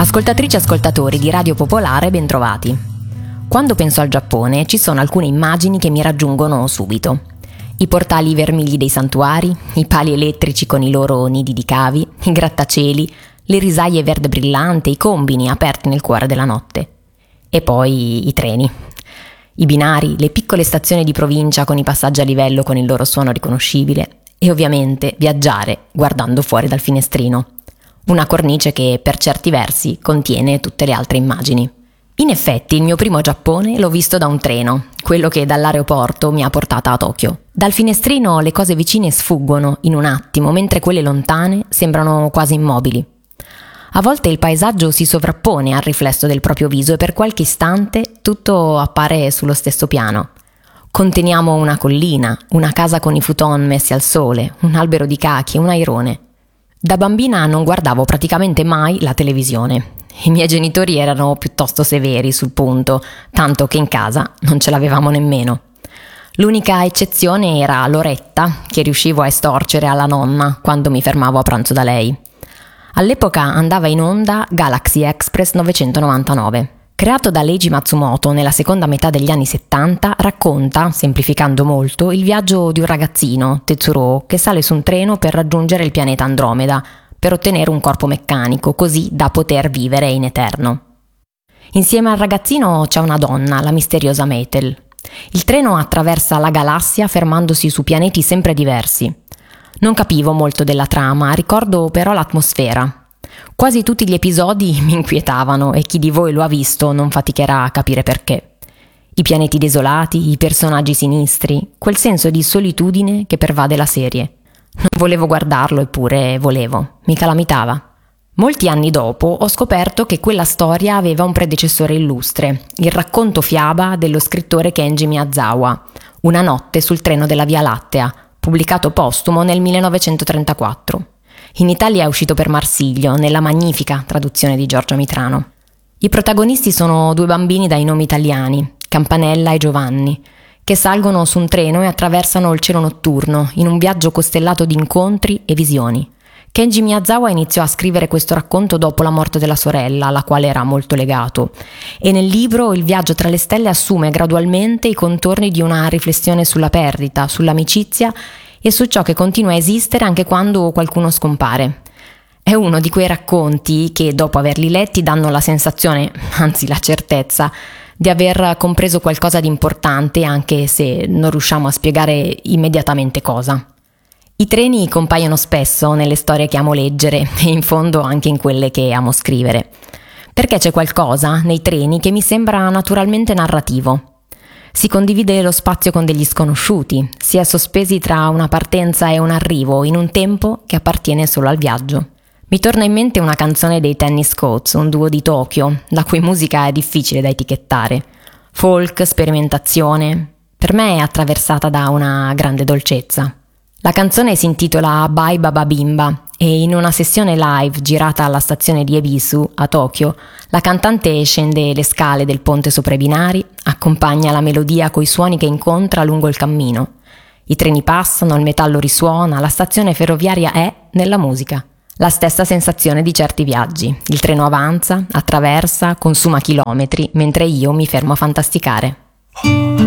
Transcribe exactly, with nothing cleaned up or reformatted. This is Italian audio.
Ascoltatrici e ascoltatori di Radio Popolare, bentrovati. Quando penso al Giappone ci sono alcune immagini che mi raggiungono subito. I portali vermigli dei santuari, i pali elettrici con i loro nidi di cavi, i grattacieli, le risaie verde brillante, i combini aperti nel cuore della notte. E poi i treni. I binari, le piccole stazioni di provincia con i passaggi a livello con il loro suono riconoscibile e ovviamente viaggiare guardando fuori dal finestrino. Una cornice che per certi versi contiene tutte le altre immagini. In effetti il mio primo Giappone l'ho visto da un treno, quello che dall'aeroporto mi ha portata a Tokyo. Dal finestrino le cose vicine sfuggono in un attimo, mentre quelle lontane sembrano quasi immobili. A volte il paesaggio si sovrappone al riflesso del proprio viso e per qualche istante tutto appare sullo stesso piano. Conteniamo una collina, una casa con i futon messi al sole, un albero di cachi, un airone. Da bambina non guardavo praticamente mai la televisione. I miei genitori erano piuttosto severi sul punto, tanto che in casa non ce l'avevamo nemmeno. L'unica eccezione era l'oretta che riuscivo a estorcere alla nonna quando mi fermavo a pranzo da lei. All'epoca andava in onda Galaxy Express novecentonovantanove. Creato da Leiji Matsumoto nella seconda metà degli anni settanta, racconta, semplificando molto, il viaggio di un ragazzino, Tetsuro, che sale su un treno per raggiungere il pianeta Andromeda, per ottenere un corpo meccanico, così da poter vivere in eterno. Insieme al ragazzino c'è una donna, la misteriosa Meitel. Il treno attraversa la galassia fermandosi su pianeti sempre diversi. Non capivo molto della trama, ricordo però l'atmosfera. Quasi tutti gli episodi mi inquietavano e chi di voi lo ha visto non faticherà a capire perché. I pianeti desolati, i personaggi sinistri, quel senso di solitudine che pervade la serie. Non volevo guardarlo, eppure volevo. Mi calamitava. Molti anni dopo ho scoperto che quella storia aveva un predecessore illustre, il racconto fiaba dello scrittore Kenji Miyazawa, Una notte sul treno della Via Lattea, pubblicato postumo nel millenovecentotrentaquattro. In Italia è uscito per Marsilio, nella magnifica traduzione di Giorgio Mitrano. I protagonisti sono due bambini dai nomi italiani, Campanella e Giovanni, che salgono su un treno e attraversano il cielo notturno in un viaggio costellato di incontri e visioni. Kenji Miyazawa iniziò a scrivere questo racconto dopo la morte della sorella, alla quale era molto legato, e nel libro il viaggio tra le stelle assume gradualmente i contorni di una riflessione sulla perdita, sull'amicizia e su ciò che continua a esistere anche quando qualcuno scompare. È uno di quei racconti che, dopo averli letti, danno la sensazione, anzi la certezza, di aver compreso qualcosa di importante, anche se non riusciamo a spiegare immediatamente cosa. I treni compaiono spesso nelle storie che amo leggere e in fondo anche in quelle che amo scrivere, perché c'è qualcosa nei treni che mi sembra naturalmente narrativo. Si condivide lo spazio con degli sconosciuti, si è sospesi tra una partenza e un arrivo in un tempo che appartiene solo al viaggio. Mi torna in mente una canzone dei Tennis Coats, un duo di Tokyo, la cui musica è difficile da etichettare. Folk, sperimentazione, per me è attraversata da una grande dolcezza. La canzone si intitola Bye Baba Bimba e in una sessione live girata alla stazione di Ebisu, a Tokyo, la cantante scende le scale del ponte sopra i binari, accompagna la melodia coi suoni che incontra lungo il cammino. I treni passano, il metallo risuona, la stazione ferroviaria è nella musica. La stessa sensazione di certi viaggi. Il treno avanza, attraversa, consuma chilometri, mentre io mi fermo a fantasticare.